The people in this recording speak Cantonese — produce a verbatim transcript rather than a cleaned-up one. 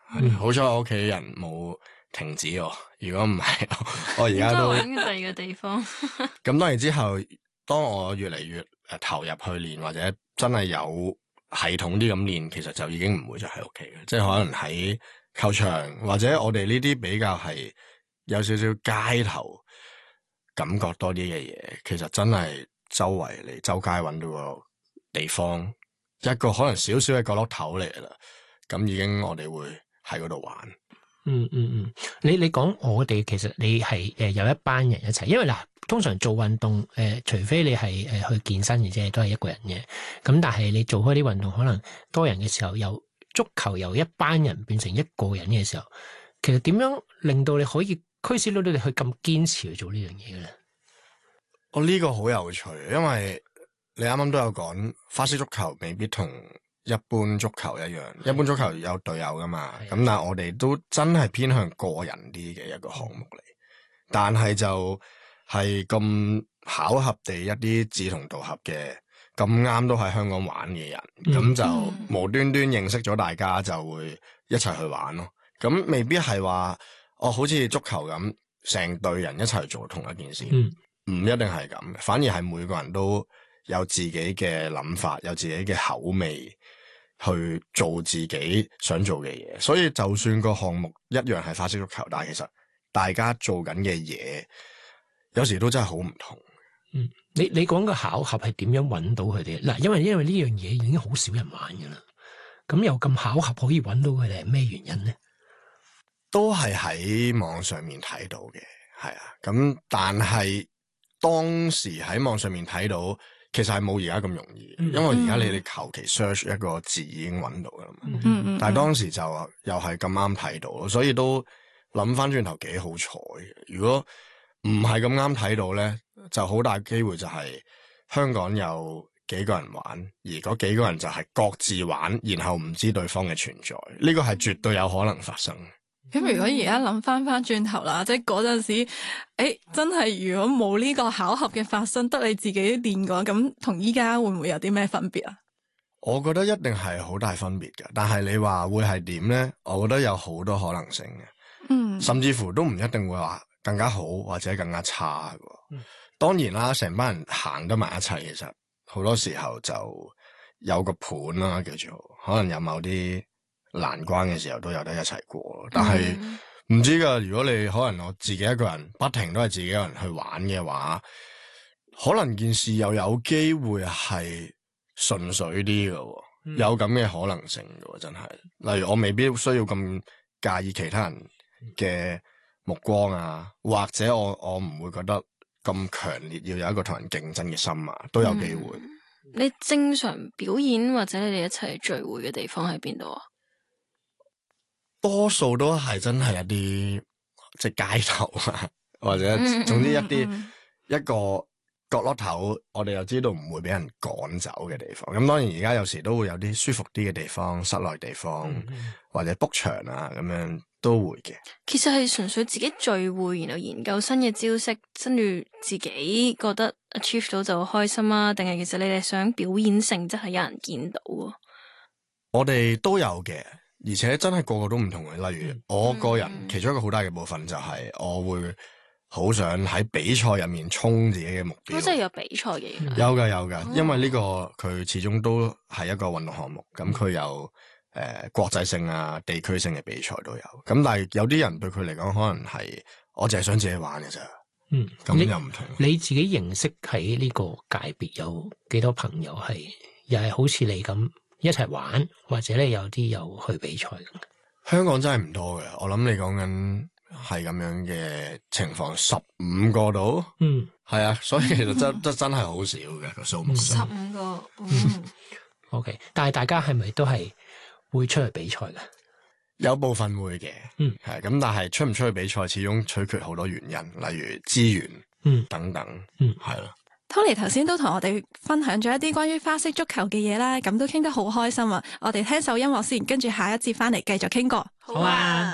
嗯、好彩我屋企人冇停止我，如果唔係，我而家都揾第二個地方。 咁當然之後，當我越嚟越誒投入去練，或者真係有系統啲咁練，其實就已經唔會再喺屋企嘅，即係可能喺球場，或者我哋呢啲比較係有少少街頭感覺多啲嘅嘢，其實真係周圍嚟周街揾到個地方，一個可能少少嘅角落頭嚟啦，咁已經我哋會喺嗰度玩。 嗯嗯嗯，你你講我哋其實你係誒有一班人一齊，因為嗱通常做運動誒、呃，除非你係誒去健身嘅啫，都係一個人嘅。咁但係你做開啲運動，可能多人嘅時候，由足球由一班人變成一個人嘅時候，其實點樣令到你可以驅使到你哋去咁堅持去做呢樣嘢嘅咧？ 我呢個好有趣，因為你啱啱都有講花式足球未必同一般足球一樣，一般足球有隊友噶嘛，咁但係我哋都真係偏向個人啲嘅一個項目嚟，但係就係咁巧合地一啲志同道合嘅咁啱都喺香港玩嘅人，咁、嗯、就無端端認識咗大家，就會一齊去玩咯。咁未必係話哦，好似足球咁成隊人一齊做同一件事，唔、嗯、一定係咁，反而係每個人都有自己嘅諗法，有自己嘅口味去做自己想做嘅嘢，所以就算個項目一樣係花式足球，但係其實大家做緊嘅嘢有時都真係好唔同。 嗯，你你講個巧合係點樣揾到佢哋？嗱，因為因為呢樣嘢已經好少人玩噶啦，咁又咁巧合可以揾到佢哋係咩原因咧？ 都係喺網上面睇到嘅，係啊，咁但係當時喺網上面睇到。其實係冇而家咁容易，因為而家你哋求其 search 一個字已經揾到噶啦嘛。嗯嗯、但係當時就又係咁啱睇到，所以都諗翻轉頭幾好彩嘅。如果唔係咁啱睇到咧，就好大機會就係香港有幾個人玩，而嗰幾個人就係各自玩，然後唔知對方嘅存在。呢個係絕對有可能發生。 咁如果而家諗翻翻轉頭啦，即係嗰陣時，誒、欸，真係如果冇呢個巧合嘅發生，得你自己練過，咁同依家會唔會有啲咩分別啊？ 我覺得一定係好大分別嘅，但係你話會係點咧？我覺得有好多可能性嘅，嗯，甚至乎都唔一定會話更加好或者更加差嘅。嗯、當然啦，成班人行得埋一齊，其實好多時候就有個盤啦，叫做可能有某啲難關嘅時候都有得一齊過，但係唔知噶。如果你可能我自己一個人不停都係自己一個人去玩嘅話，可能件事又有機會係順水啲嘅，嗯、有咁嘅可能性嘅，真係。例如我未必需要咁介意其他人嘅目光啊，或者我我唔會覺得咁強烈要有一個同人競爭嘅心啊，都有機會。 嗯、你正常表演或者你哋一齊聚會嘅地方喺邊度啊？ 多數都係真係一啲即係街頭啊，或者總之一啲、嗯嗯、一個角落頭，我哋又知道唔會俾人趕走嘅地方。咁當然而家有時都會有啲舒服啲嘅地方，室內地方、嗯嗯、或者 book 場啊咁樣都會嘅。 其實係純粹自己聚會，然後研究新嘅招式，跟住自己覺得 achieve 到就開心啊？定係其實你哋想表演性質係有人見到啊？ 我哋都有嘅。而且真係個個都唔同嘅，例如我個人其中一個好大嘅部分就係我會好想喺比賽入面衝自己嘅目標。 都真係有比賽嘅， 有噶有噶，因為呢個佢始終都係一個運動項目，咁佢有誒、呃、國際性啊、地區性嘅比賽都有。咁但係有啲人對佢嚟講，可能係我淨係想自己玩嘅咋。嗯，咁又唔同你。你自己認識喺呢個界別有幾多朋友係又係好似你咁一齊玩，或者咧有啲有去比賽咁。 香港真係唔多嘅，我諗你講緊係咁樣嘅情況，十五個度，嗯，係啊，所以其實真真真係好少嘅個數目上。 十五個， 嗯，OK，但係大家係咪都係會出去比賽嘅？ 有部分會嘅，嗯，係咁，但係出唔出去比賽，始終取決好多原因，例如資源，嗯，等等，嗯，係咯。 Tony 頭先都同我哋分享咗一啲關於花式足球嘅嘢啦，咁都傾得好開心啊！我哋聽首音樂先，跟住下一節翻嚟繼續傾過。 好啊。